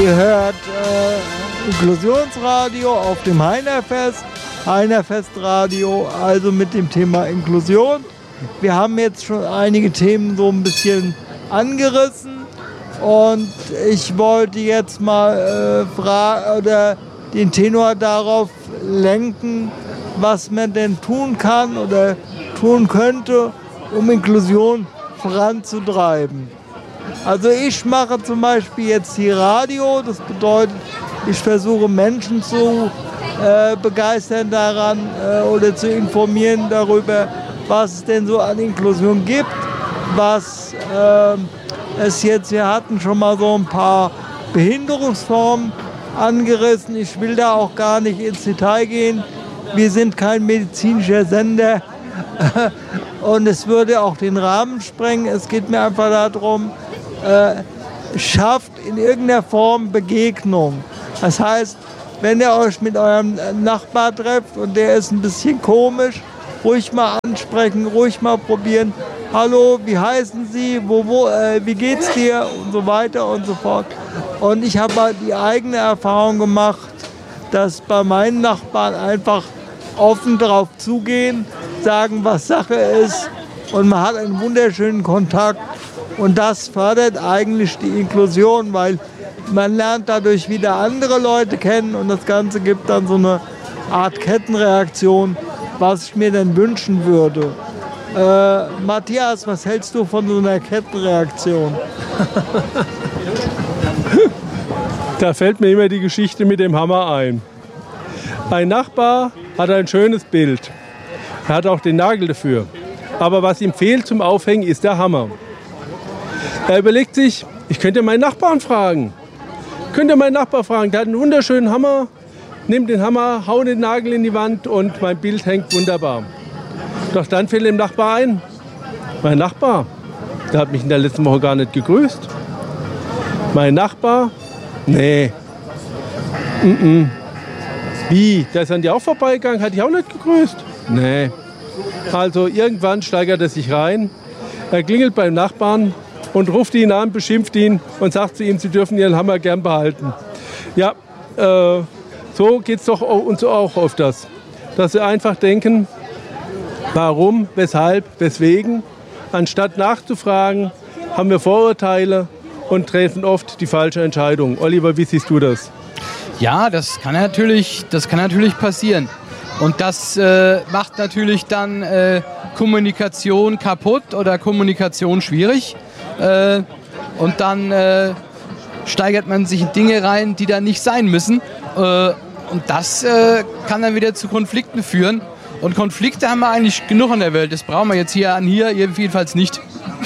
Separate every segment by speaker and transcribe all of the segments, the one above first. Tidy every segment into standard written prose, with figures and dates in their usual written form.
Speaker 1: Ihr hört Inklusionsradio auf dem Heinerfest, Heinerfestradio, also mit dem Thema Inklusion. Wir haben jetzt schon einige Themen so ein bisschen angerissen und ich wollte jetzt mal den Tenor darauf lenken, was man denn tun kann oder tun könnte, um Inklusion voranzutreiben. Also ich mache zum Beispiel jetzt hier Radio, das bedeutet, ich versuche Menschen zu begeistern daran oder zu informieren darüber, was es denn so an Inklusion gibt, was wir hatten schon mal so ein paar Behinderungsformen angerissen. Ich will da auch gar nicht ins Detail gehen. Wir sind kein medizinischer Sender und es würde auch den Rahmen sprengen. Es geht mir einfach darum, schafft in irgendeiner Form Begegnung. Das heißt, wenn ihr euch mit eurem Nachbar trefft und der ist ein bisschen komisch, ruhig mal ansprechen, ruhig mal probieren. Hallo, wie heißen Sie? Wie geht's dir? Und so weiter und so fort. Und ich habe mal die eigene Erfahrung gemacht, dass bei meinen Nachbarn einfach offen darauf zugehen, sagen, was Sache ist. Und man hat einen wunderschönen Kontakt. Und das fördert eigentlich die Inklusion, weil man lernt dadurch wieder andere Leute kennen und das Ganze gibt dann so eine Art Kettenreaktion, was ich mir denn wünschen würde. Matthias, was hältst du von so einer Kettenreaktion?
Speaker 2: Da fällt mir immer die Geschichte mit dem Hammer ein. Ein Nachbar hat ein schönes Bild. Er hat auch den Nagel dafür. Aber was ihm fehlt zum Aufhängen, ist der Hammer. Er überlegt sich, ich könnte meinen Nachbarn fragen. Der hat einen wunderschönen Hammer, nimmt den Hammer, haut den Nagel in die Wand und mein Bild hängt wunderbar. Doch dann fällt dem Nachbar ein, mein Nachbar, der hat mich in der letzten Woche gar nicht gegrüßt. Mein Nachbar, nee. Wie, der ist an dir auch vorbeigegangen, hat dich auch nicht gegrüßt? Nee. Also irgendwann steigert er sich rein, er klingelt beim Nachbarn und ruft ihn an, beschimpft ihn und sagt zu ihm, sie dürfen ihren Hammer gern behalten. Ja, so geht es doch uns auch öfters. Dass wir einfach denken, warum, weshalb, weswegen, anstatt nachzufragen, haben wir Vorurteile und treffen oft die falsche Entscheidung. Oliver, wie siehst du das?
Speaker 3: Ja, das kann natürlich passieren. Und das macht natürlich dann Kommunikation kaputt oder Kommunikation schwierig. Und dann steigert man sich in Dinge rein, die da nicht sein müssen. Und das kann dann wieder zu Konflikten führen. Und Konflikte haben wir eigentlich genug in der Welt. Das brauchen wir jetzt hier jedenfalls nicht.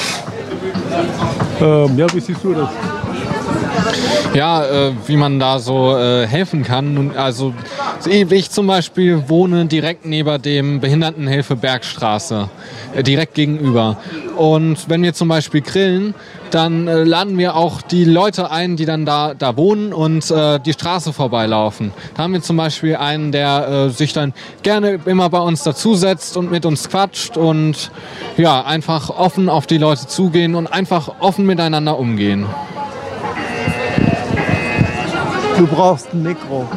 Speaker 2: Ja, wie siehst du das?
Speaker 4: Ja, wie man da so helfen kann. Also ich zum Beispiel wohne direkt neben dem Behindertenhilfe Bergstraße, direkt gegenüber. Und wenn wir zum Beispiel grillen, dann laden wir auch die Leute ein, die dann da wohnen und die Straße vorbeilaufen. Da haben wir zum Beispiel einen, der sich dann gerne immer bei uns dazusetzt und mit uns quatscht und ja, einfach offen auf die Leute zugehen und einfach offen miteinander umgehen.
Speaker 1: Du brauchst ein Mikro.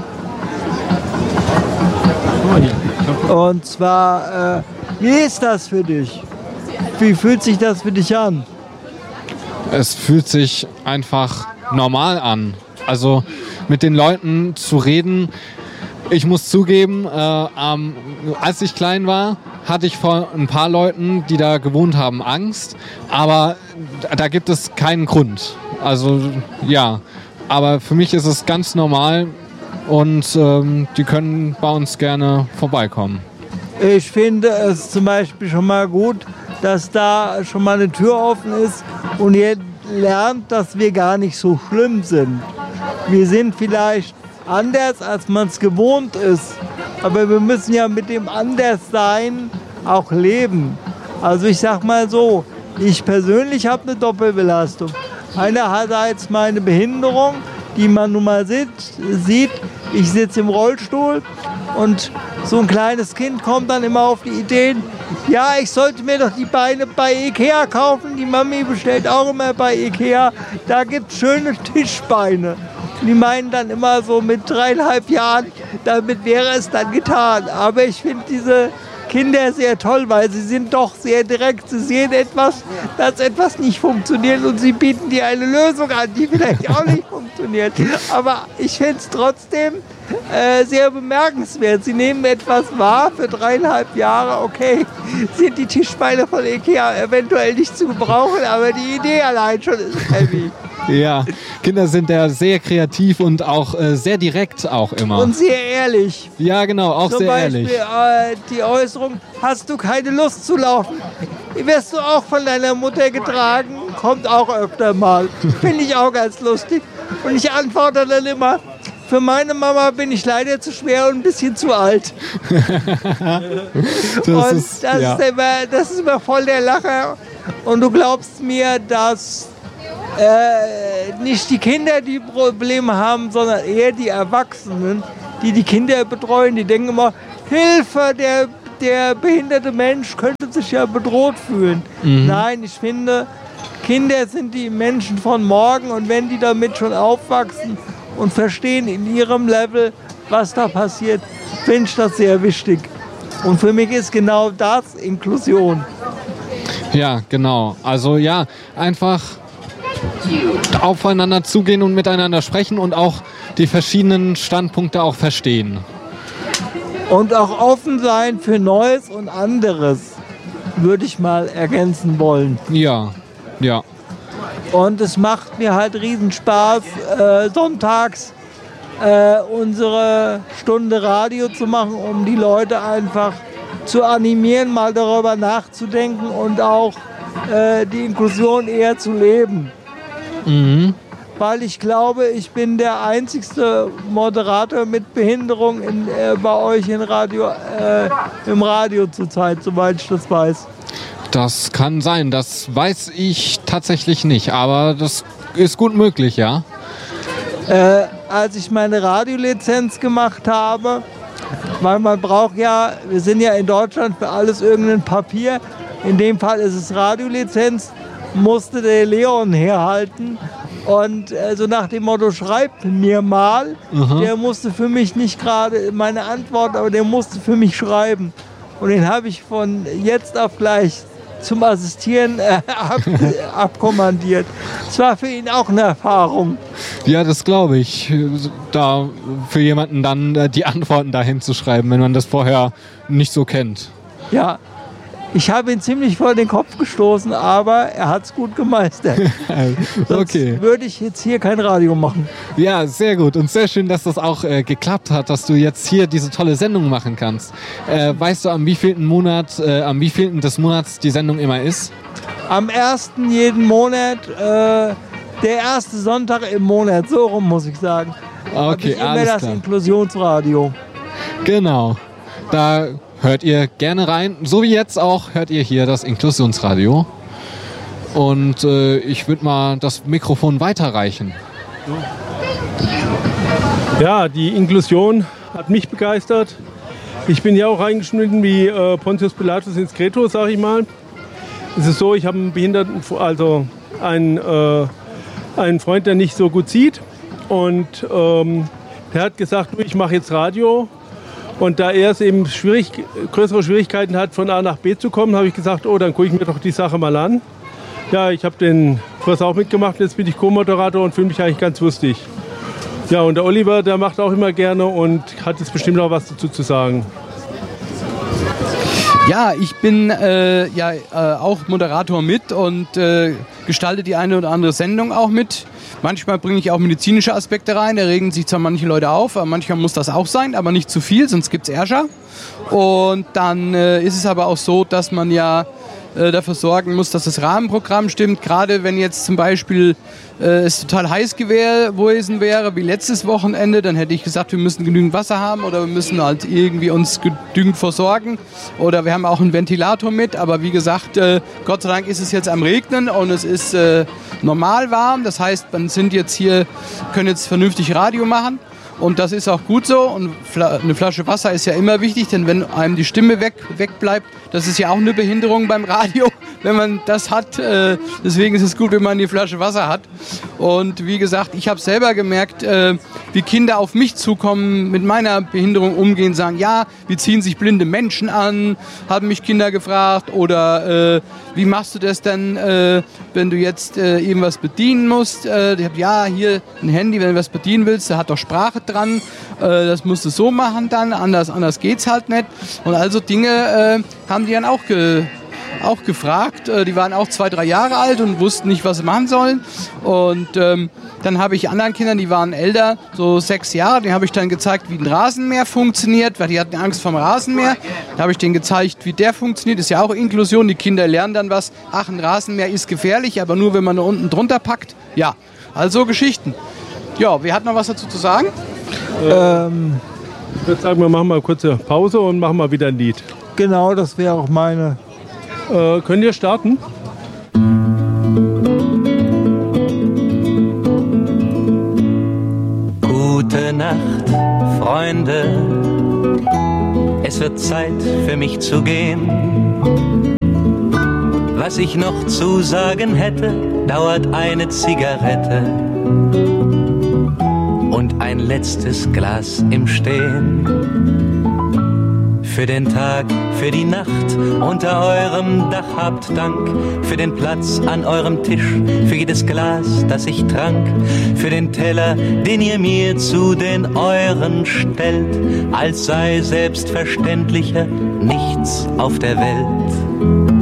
Speaker 1: Und zwar, wie ist das für dich? Wie fühlt sich das für dich an?
Speaker 4: Es fühlt sich einfach normal an. Also mit den Leuten zu reden. Ich muss zugeben, als ich klein war, hatte ich vor ein paar Leuten, die da gewohnt haben, Angst. Aber da gibt es keinen Grund. Also ja. Aber für mich ist es ganz normal und die können bei uns gerne vorbeikommen.
Speaker 1: Ich finde es zum Beispiel schon mal gut, dass da schon mal eine Tür offen ist und ihr lernt, dass wir gar nicht so schlimm sind. Wir sind vielleicht anders, als man es gewohnt ist, aber wir müssen ja mit dem Anderssein auch leben. Also ich sag mal so, ich persönlich habe eine Doppelbelastung. Einerseits meine Behinderung, die man nun mal sieht. Ich sitze im Rollstuhl und so ein kleines Kind kommt dann immer auf die Ideen, ja, ich sollte mir doch die Beine bei Ikea kaufen. Die Mami bestellt auch immer bei Ikea. Da gibt es schöne Tischbeine. Die meinen dann immer so mit 3,5 Jahren, damit wäre es dann getan. Aber ich finde diese Kinder sehr toll, weil sie sind doch sehr direkt. Sie sehen etwas, dass etwas nicht funktioniert und sie bieten dir eine Lösung an, die vielleicht auch nicht funktioniert. Aber ich finde es trotzdem sehr bemerkenswert. Sie nehmen etwas wahr für 3,5 Jahre. Okay, sind die Tischbeine von Ikea eventuell nicht zu gebrauchen, aber die Idee allein schon ist heavy.
Speaker 4: Ja, Kinder sind ja sehr kreativ und auch sehr direkt auch immer.
Speaker 1: Und sehr ehrlich.
Speaker 4: Ja, genau, auch
Speaker 1: Zum
Speaker 4: sehr
Speaker 1: Beispiel,
Speaker 4: ehrlich.
Speaker 1: Die Äußerung, hast du keine Lust zu laufen? Wirst du auch von deiner Mutter getragen? Kommt auch öfter mal. Finde ich auch ganz lustig. Und ich antworte dann immer, für meine Mama bin ich leider zu schwer und ein bisschen zu alt. Das ist immer voll der Lacher. Und du glaubst mir, dass nicht die Kinder die Probleme haben, sondern eher die Erwachsenen, die die Kinder betreuen. Die denken immer, Hilfe, der behinderte Mensch könnte sich ja bedroht fühlen. Nein, ich finde, Kinder sind die Menschen von morgen und wenn die damit schon aufwachsen und verstehen in ihrem Level, was da passiert, finde ich das sehr wichtig. Und für mich ist genau das Inklusion.
Speaker 4: Ja, genau. Also ja, einfach aufeinander zugehen und miteinander sprechen und auch die verschiedenen Standpunkte auch verstehen.
Speaker 1: Und auch offen sein für Neues und anderes, würde ich mal ergänzen wollen.
Speaker 4: Ja, ja.
Speaker 1: Und es macht mir halt Riesenspaß, sonntags unsere Stunde Radio zu machen, um die Leute einfach zu animieren, mal darüber nachzudenken und auch die Inklusion eher zu leben. Weil ich glaube, ich bin der einzigste Moderator mit Behinderung bei euch im Radio zurzeit, soweit ich das weiß.
Speaker 4: Das kann sein, das weiß ich tatsächlich nicht, aber das ist gut möglich, ja.
Speaker 1: Als ich meine Radiolizenz gemacht habe, weil man braucht ja, wir sind ja in Deutschland für alles irgendein Papier, in dem Fall ist es Radiolizenz, musste der Leon herhalten und so nach dem Motto, schreib mir mal, der musste für mich nicht gerade meine Antwort, aber der musste für mich schreiben und den habe ich von jetzt auf gleich zum Assistieren abkommandiert. Es war für ihn auch eine Erfahrung.
Speaker 4: Ja, das glaube ich, da für jemanden dann die Antworten dahin zu schreiben, wenn man das vorher nicht so kennt.
Speaker 1: Ja. Ich habe ihn ziemlich vor den Kopf gestoßen, aber er hat es gut gemeistert. Sonst würde ich jetzt hier kein Radio machen.
Speaker 4: Ja, sehr gut und sehr schön, dass das auch geklappt hat, dass du jetzt hier diese tolle Sendung machen kannst. Weißt du, am wievielten des Monats die Sendung immer ist?
Speaker 1: Am 1. jeden Monat, der erste Sonntag im Monat, so rum muss ich sagen.
Speaker 4: Okay,
Speaker 1: immer alles das klar. Inklusionsradio.
Speaker 4: Genau, da hört ihr gerne rein, so wie jetzt auch, hört ihr hier das Inklusionsradio. Und ich würde mal das Mikrofon weiterreichen.
Speaker 2: Ja, die Inklusion hat mich begeistert. Ich bin ja auch reingeschnitten wie Pontius Pilatus ins Kreto, sag ich mal. Es ist so, ich habe einen Behinderten, also einen Freund, der nicht so gut sieht. Und der hat gesagt, ich mache jetzt Radio. Und da er es eben größere Schwierigkeiten hat, von A nach B zu kommen, habe ich gesagt, dann gucke ich mir doch die Sache mal an. Ja, ich habe den Kurs auch mitgemacht, jetzt bin ich Co-Moderator und fühle mich eigentlich ganz lustig. Ja, und der Oliver, der macht auch immer gerne und hat jetzt bestimmt auch was dazu zu sagen.
Speaker 3: Ja, ich bin auch Moderator mit und gestalte die eine oder andere Sendung auch mit. Manchmal bringe ich auch medizinische Aspekte rein, da regen sich zwar manche Leute auf, aber manchmal muss das auch sein, aber nicht zu viel, sonst gibt es Ärger. Und dann ist es aber auch so, dass man ja dafür sorgen muss, dass das Rahmenprogramm stimmt. Gerade wenn jetzt zum Beispiel es total heiß gewesen wäre, wie letztes Wochenende, dann hätte ich gesagt, wir müssen genügend Wasser haben oder wir müssen halt irgendwie uns genügend versorgen. Oder wir haben auch einen Ventilator mit, aber wie gesagt, Gott sei Dank ist es jetzt am Regnen und es ist normal warm. Das heißt, man können jetzt vernünftig Radio machen. Und das ist auch gut so. Und eine Flasche Wasser ist ja immer wichtig, denn wenn einem die Stimme wegbleibt, das ist ja auch eine Behinderung beim Radio, wenn man das hat. Deswegen ist es gut, wenn man die Flasche Wasser hat. Und wie gesagt, ich habe selber gemerkt, wie Kinder auf mich zukommen, mit meiner Behinderung umgehen, sagen, ja, wie ziehen sich blinde Menschen an, haben mich Kinder gefragt. Oder wie machst du das denn, wenn du jetzt irgendwas bedienen musst? Ich habe, ja, hier ein Handy, wenn du was bedienen willst, da hat doch Sprache dran. Das musst du so machen dann, anders geht's halt nicht. Und also Dinge haben die dann auch gefragt. Die waren auch 2-3 Jahre alt und wussten nicht, was sie machen sollen. Und dann habe ich anderen Kindern, die waren älter, so 6 Jahre, denen habe ich dann gezeigt, wie ein Rasenmäher funktioniert, weil die hatten Angst vor dem Rasenmäher. Da habe ich denen gezeigt, wie der funktioniert. Ist ja auch Inklusion. Die Kinder lernen dann was. Ach, ein Rasenmäher ist gefährlich, aber nur, wenn man unten drunter packt. Ja, also Geschichten. Ja, wer hat noch was dazu zu sagen?
Speaker 2: Ich würde sagen, wir machen mal eine kurze Pause und machen mal wieder ein Lied.
Speaker 1: Genau, das wäre auch meine.
Speaker 2: Könnt ihr starten?
Speaker 5: Gute Nacht, Freunde. Es wird Zeit für mich zu gehen. Was ich noch zu sagen hätte, dauert eine Zigarette und ein letztes Glas im Stehen. Für den Tag, für die Nacht unter eurem Dach habt Dank. Für den Platz an eurem Tisch, für jedes Glas, das ich trank. Für den Teller, den ihr mir zu den euren stellt, als sei selbstverständlicher nichts auf der Welt.